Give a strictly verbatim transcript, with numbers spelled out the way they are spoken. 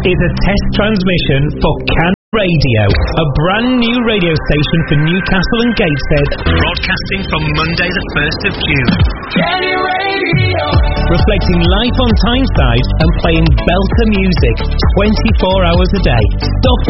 is a test transmission for Can Radio, a brand new radio station for Newcastle and Gateshead, broadcasting from Monday the first of June. Can Radio! Reflecting life on Tyneside and playing belter music twenty-four hours a day. Stop